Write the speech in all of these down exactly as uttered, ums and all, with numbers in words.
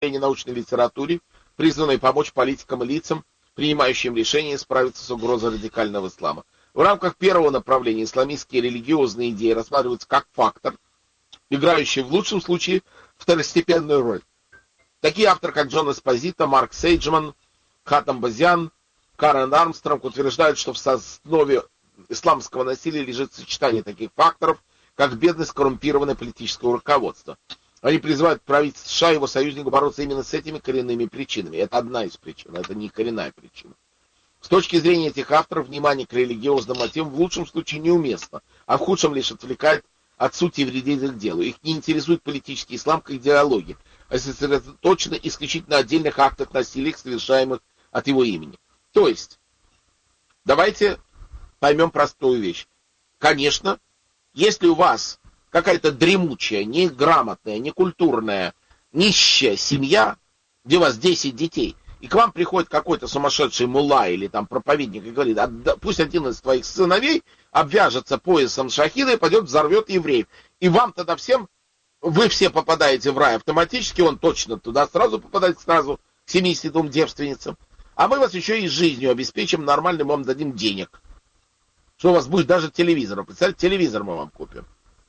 научной литературе, призванной помочь политикам и лицам, принимающим решения, справиться с угрозой радикального ислама. В рамках первого направления исламистские религиозные идеи рассматриваются как фактор, играющий в лучшем случае второстепенную роль. Такие авторы, как Джон Эспозито, Марк Сейджман, Хатам Базян, Карен Армстронг утверждают, что в основе исламского насилия лежит сочетание таких факторов, как бедность, коррумпированное политическое руководство. Они призывают правительство США и его союзников бороться именно с этими коренными причинами. Это одна из причин, это не коренная причина. С точки зрения этих авторов, внимание к религиозным мотивам в лучшем случае неуместно, а в худшем лишь отвлекает от сути и вредит делу. Их не интересует политический ислам как идеология, а сосредоточено исключительно на отдельных актах насилия, совершаемых от его имени. То есть, давайте поймем простую вещь. Конечно, если у вас какая-то дремучая, неграмотная, некультурная, нищая семья, где у вас десять детей, и к вам приходит какой-то сумасшедший мулла или там проповедник и говорит, пусть один из твоих сыновей обвяжется поясом шахида и пойдет взорвет евреев. И вам тогда всем, вы все попадаете в рай автоматически, он точно туда сразу попадает, сразу к семидесяти двум девственницам. А мы вас еще и жизнью обеспечим, нормальным вам дадим денег. Что у вас будет даже телевизор. Представляете, телевизор мы вам купим.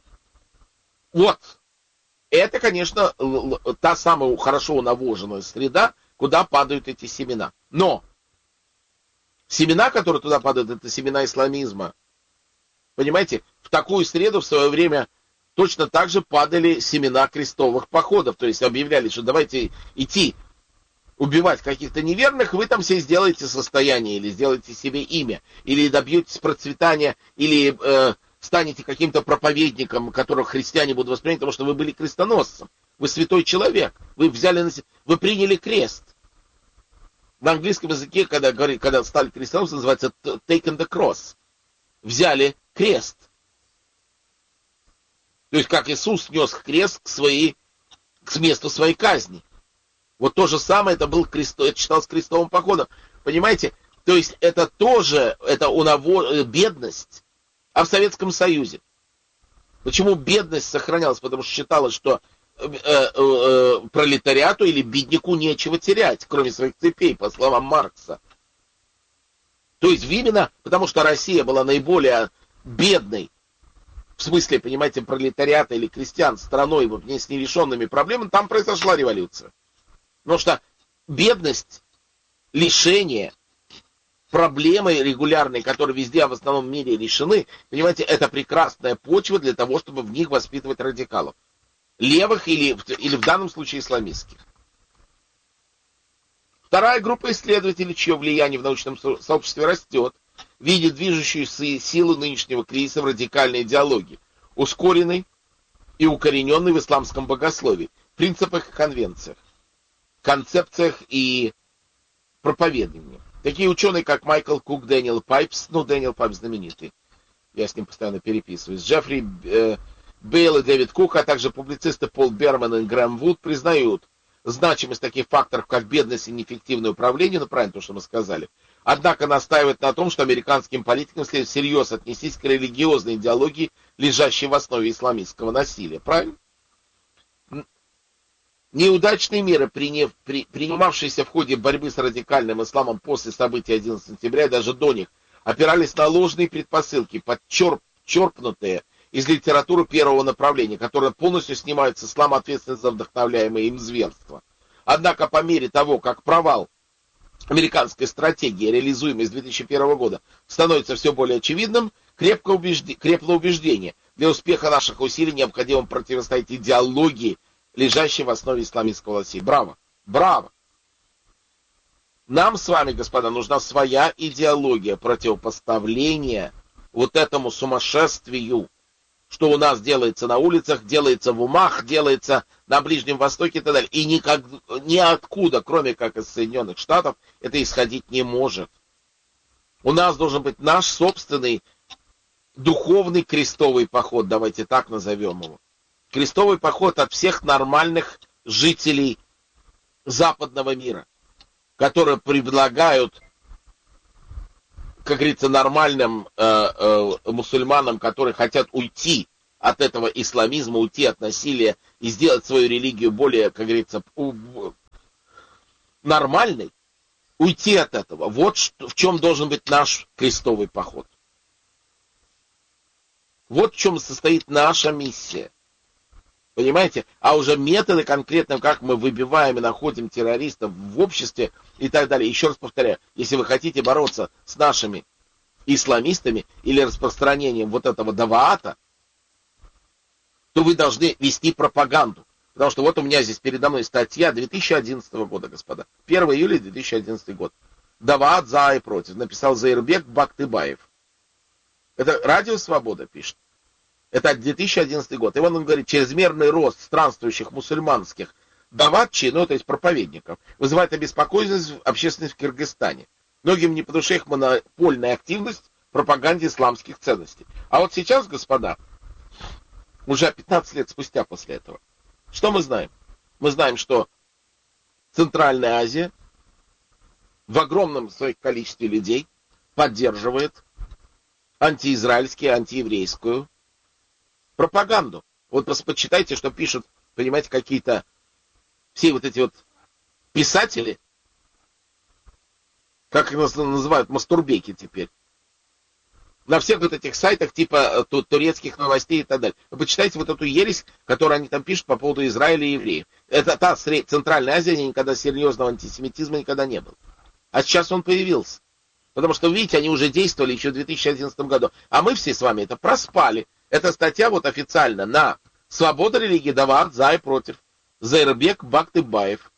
Вот. Это, конечно, та самая хорошо унавоженная среда, куда падают эти семена. Но семена, которые туда падают, это семена исламизма. Понимаете, в такую среду в свое время точно так же падали семена крестовых походов. То есть объявляли, что давайте идти убивать каких-то неверных, вы там все сделаете состояние, или сделаете себе имя, или добьетесь процветания, или э, станете каким-то проповедником, которого христиане будут воспринимать, потому что вы были крестоносцем. Вы святой человек. Вы взяли на себя, вы приняли крест. На английском языке, когда, говорит, когда стали крестоносцем, называется taken the cross. Взяли крест. То есть, как Иисус нес крест к, своей, к месту своей казни. Вот то же самое, это был крест, это считалось крестовым походом. Понимаете? То есть, это тоже, это унаво, бедность. А в Советском Союзе? Почему бедность сохранялась? Потому что считалось, что э, э, э, пролетариату или бедняку нечего терять, кроме своих цепей, по словам Маркса. То есть именно потому, что Россия была наиболее бедной, в смысле, понимаете, пролетариата или крестьян, страной вот, с нерешенными проблемами, там произошла революция. Потому что бедность, лишение, проблемы регулярные, которые везде, а в основном мире решены, понимаете, это прекрасная почва для того, чтобы в них воспитывать радикалов. Левых или, или в данном случае исламистских. Вторая группа исследователей, чье влияние в научном сообществе растет, видит движущуюся силу нынешнего кризиса в радикальной идеологии, ускоренной и укорененной в исламском богословии, принципах и конвенциях, концепциях и проповедованиях. Такие ученые, как Майкл Кук, Дэниел Пайпс, ну, Дэниел Пайпс знаменитый, я с ним постоянно переписываюсь, Джеффри э, Бейл и Дэвид Кук, а также публицисты Пол Берман и Грэм Вуд признают значимость таких факторов, как бедность и неэффективное управление, ну, правильно то, что мы сказали, однако настаивают на том, что американским политикам следует всерьез отнестись к религиозной идеологии, лежащей в основе исламистского насилия. Правильно? Неудачные меры, принимавшиеся в ходе борьбы с радикальным исламом после событий одиннадцатого сентября и даже до них, опирались на ложные предпосылки, подчерпнутые из литературы первого направления, которые полностью снимают с ислама ответственность за вдохновляемые им зверства. Однако по мере того, как провал американской стратегии, реализуемой с две тысячи первого года, становится все более очевидным, крепко убежде... крепло убеждение: для успеха наших усилий необходимо противостоять идеологии, лежащей в основе исламистского насилия. Браво! Браво! Нам с вами, господа, нужна своя идеология противопоставления вот этому сумасшествию, что у нас делается на улицах, делается в умах, делается на Ближнем Востоке и так далее. И никак, ниоткуда, кроме как из Соединенных Штатов, это исходить не может. У нас должен быть наш собственный духовный крестовый поход, давайте так назовем его. Крестовый поход от всех нормальных жителей западного мира, которые предлагают, как говорится, нормальным э, э, мусульманам, которые хотят уйти от этого исламизма, уйти от насилия и сделать свою религию более, как говорится, нормальной, уйти от этого. Вот в чем должен быть наш крестовый поход. Вот в чем состоит наша миссия. Понимаете? А уже методы конкретно, как мы выбиваем и находим террористов в обществе и так далее. Еще раз повторяю, если вы хотите бороться с нашими исламистами или распространением вот этого даваата, то вы должны вести пропаганду. Потому что вот у меня здесь передо мной статья две тысячи одиннадцатого года, господа. первого июля две тысячи одиннадцатый год. Даваат за и против. Написал Заирбек Бактыбаев. Это Радио Свобода пишет. Это две тысячи одиннадцатый год. И он, он говорит, чрезмерный рост странствующих мусульманских даватчи, ну то есть проповедников, вызывает обеспокоенность в общественности в Кыргызстане. Многим не по душе их монопольная активность в пропаганде исламских ценностей. А вот сейчас, господа, уже пятнадцать лет спустя после этого, что мы знаем? Мы знаем, что Центральная Азия в огромном своем количестве людей поддерживает антиизраильскую, антиеврейскую пропаганду. Вот почитайте, что пишут, понимаете, какие-то все вот эти вот писатели, как их называют, мастурбеки теперь, на всех вот этих сайтах типа турецких новостей и так далее. Вы почитайте вот эту ересь, которую они там пишут по поводу Израиля и евреев. Это та Центральная Азия, никогда серьезного антисемитизма никогда не было. А сейчас он появился. Потому что, видите, они уже действовали еще в две тысячи одиннадцатом году. А мы все с вами это проспали. Эта статья вот официально на «Свобода религии, даваат за и против». Заирбек Бактыбаев.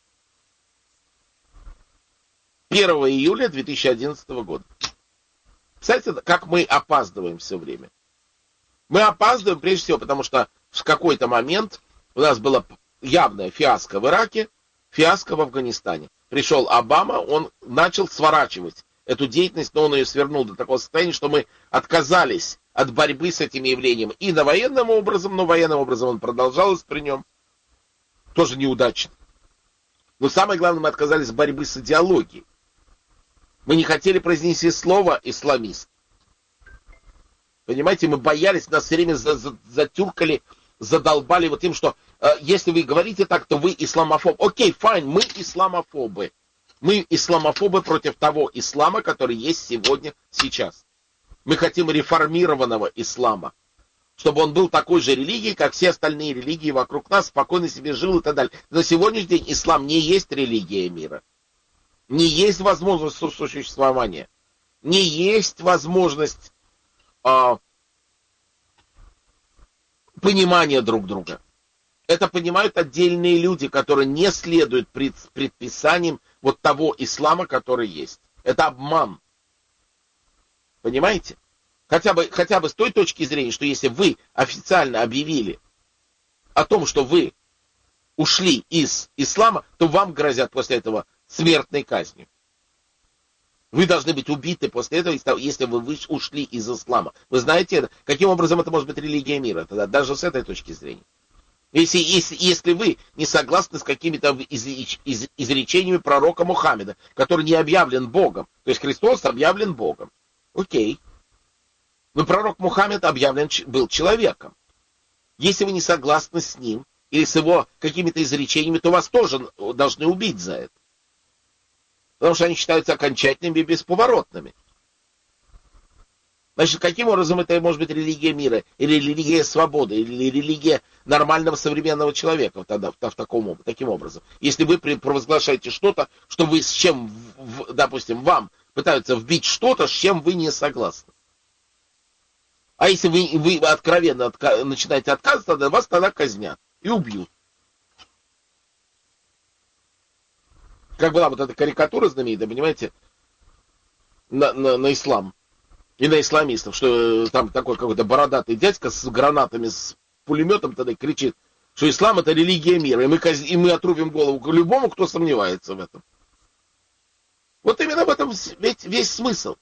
первого июля две тысячи одиннадцатого года. Представляете, как мы опаздываем все время. Мы опаздываем прежде всего, потому что в какой-то момент у нас была явная фиаско в Ираке, фиаско в Афганистане. Пришел Обама, он начал сворачивать эту деятельность, но он ее свернул до такого состояния, что мы отказались от борьбы с этим явлением. И на военным образом, но военным образом он продолжалось при нем. Тоже неудачно. Но самое главное, мы отказались от борьбы с идеологией. Мы не хотели произнести слово «исламист». Понимаете, мы боялись, нас все время затюркали, задолбали вот тем, что э, если вы говорите так, то вы исламофоб. Окей, файн, мы исламофобы. Мы исламофобы против того ислама, который есть сегодня, сейчас. Мы хотим реформированного ислама, чтобы он был такой же религией, как все остальные религии вокруг нас, спокойно себе жил и так далее. На сегодняшний день ислам не есть религия мира. Не есть возможность сосуществования. Не есть возможность э, понимания друг друга. Это понимают отдельные люди, которые не следуют пред, предписаниям вот того ислама, который есть. Это обман. Понимаете? Хотя бы, хотя бы с той точки зрения, что если вы официально объявили о том, что вы ушли из ислама, то вам грозят после этого смертной казнью. Вы должны быть убиты после этого, если вы ушли из ислама. Вы знаете, каким образом это может быть религия мира? Тогда, даже с этой точки зрения. Если, если, если вы не согласны с какими-то из, из, изречениями пророка Мухаммеда, который не объявлен Богом, то есть Христос объявлен Богом. Окей. Но пророк Мухаммед объявлен был человеком. Если вы не согласны с ним, или с его какими-то изречениями, то вас тоже должны убить за это. Потому что они считаются окончательными и бесповоротными. Значит, каким образом это может быть религия мира, или религия свободы, или религия нормального современного человека тогда, в, в таком, таким образом? Если вы провозглашаете что-то, что вы с чем, в, допустим, вам пытаются вбить что-то, с чем вы не согласны. А если вы, вы откровенно отка- начинаете отказываться, тогда вас тогда казнят и убьют. Как была вот эта карикатура знаменитая, понимаете, на, на, на ислам и на исламистов, что там такой какой-то бородатый дядька с гранатами, с пулеметом тогда кричит, что ислам это религия мира, и мы, каз... и мы отрубим голову любому, кто сомневается в этом. Вот именно в этом весь, весь смысл.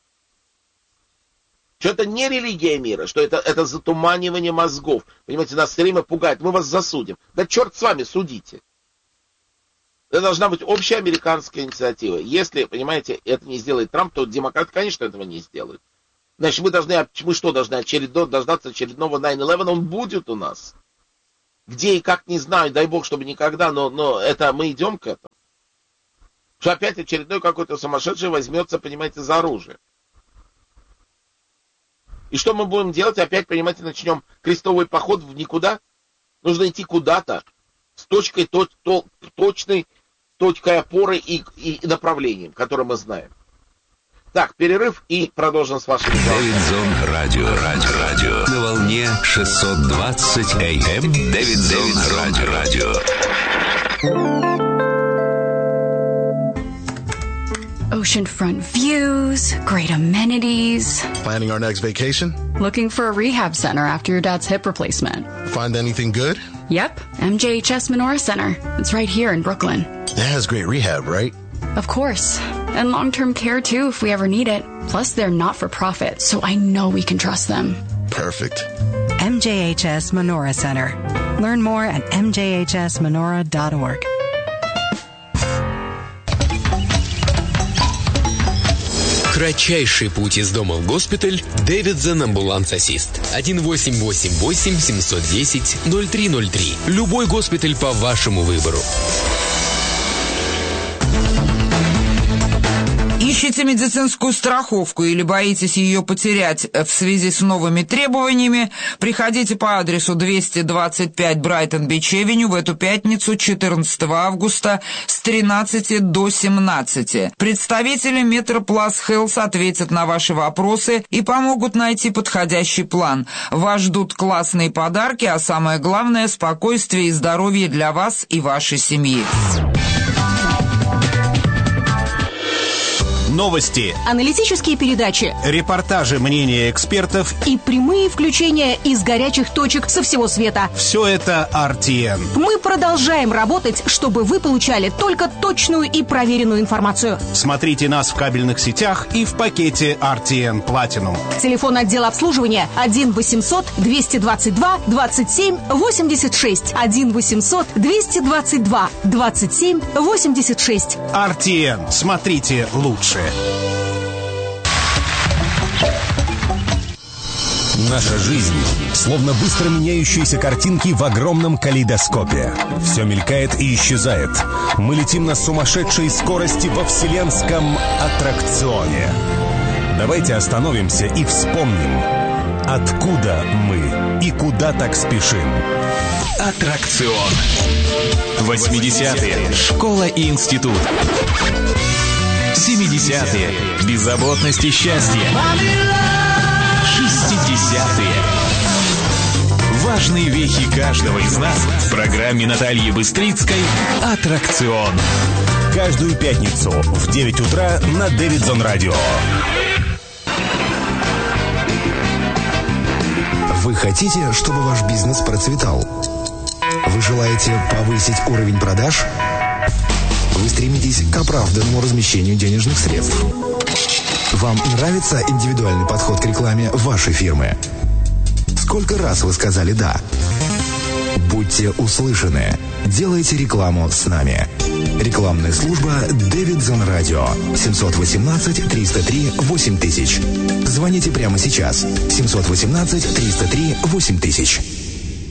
Что это не религия мира, что это, это затуманивание мозгов. Понимаете, нас все время пугает, мы вас засудим. Да черт с вами, судите. Это должна быть общая американская инициатива. Если, понимаете, это не сделает Трамп, то демократы, конечно, этого не сделают. Значит, мы должны, мы что, должны очередно, дождаться очередного найн илевен, он будет у нас. Где и как, не знаю, дай бог, чтобы никогда, но, но это мы идем к этому. Что опять очередной какой-то сумасшедший возьмется, понимаете, за оружие. И что мы будем делать? Опять, понимаете, начнем крестовый поход в никуда? Нужно идти куда-то с точкой, то, то, точной точкой опоры и, и направлением, которое мы знаем. Так, перерыв и продолжим с вашим... Дэвид Зон Радио. Радио. Радио. На волне шестьсот двадцать эй эм. Дэвид Зон Радио. Радио. Oceanfront views, great amenities. Planning our next vacation? Looking for a rehab center after your dad's hip replacement. Find anything good? Yep, M J H S Menorah Center. It's right here in Brooklyn. It has great rehab, right? Of course. And long-term care too if we ever need it. Plus they're not-for-profit, so I know we can trust them. Perfect. M J H S Menorah Center. Learn more at m j h s menorah dot org. Кратчайший путь из дома в госпиталь. Дэвидсон Амбуланс Ассист. один восемь восемь восемь семь один ноль ноль три ноль три. Любой госпиталь по вашему выбору. Ищете медицинскую страховку или боитесь ее потерять в связи с новыми требованиями? Приходите по адресу двести двадцать пять Брайтон-Бич-Эвеню в эту пятницу, четырнадцатого августа, с тринадцати до семнадцати. Представители Метроплас Хелс ответят на ваши вопросы и помогут найти подходящий план. Вас ждут классные подарки, а самое главное — спокойствие и здоровье для вас и вашей семьи. Новости, аналитические передачи, репортажи, мнения экспертов и прямые включения из горячих точек со всего света. Все это ар ти эн. Мы продолжаем работать, чтобы вы получали только точную и проверенную информацию. Смотрите нас в кабельных сетях и в пакете ар ти эн Platinum. Телефон отдела обслуживания один восемьсот двести двадцать два двадцать семь восемьдесят шесть. один восемьсот двести двадцать два двадцать семь восемьдесят шесть. ар ти эн. Смотрите лучше. Наша жизнь словно быстро меняющиеся картинки в огромном калейдоскопе. Все мелькает и исчезает. Мы летим на сумасшедшей скорости во вселенском аттракционе. Давайте остановимся и вспомним, откуда мы и куда так спешим. Аттракцион. восьмидесятые. Школа и институт. семидесятые. Беззаботность и счастье. шестидесятые. Важные вехи каждого из нас в программе Натальи Быстрицкой «Аттракцион». Каждую пятницу в девять утра на Дэвидсон Радио. Вы хотите, чтобы ваш бизнес процветал? Вы желаете повысить уровень продаж? Вы стремитесь к оправданному размещению денежных средств? Вам нравится индивидуальный подход к рекламе вашей фирмы? Сколько раз вы сказали «да»? Будьте услышаны. Делайте рекламу с нами. Рекламная служба Дэвидсон Радио. семь один восемь триста три восемь тысяч. Звоните прямо сейчас. семь один восемь триста три восемь тысяч.